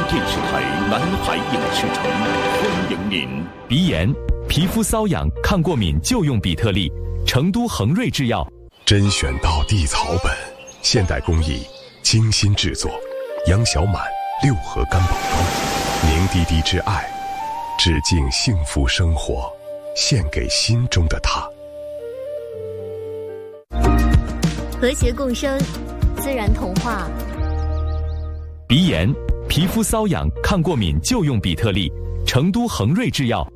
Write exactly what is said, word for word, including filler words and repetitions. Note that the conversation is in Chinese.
电视台南海影视城欢迎您。 鼻炎、皮肤瘙痒、抗过敏就用比特利，成都恒瑞制药。 甄选到地草本，现代工艺，精心制作。杨小满六合干宝装，凝滴滴之爱，致敬幸福生活，献给心中的他。 和谐共生，自然童话。 鼻炎、皮肤瘙痒、抗过敏就用比特利，成都恒瑞制药。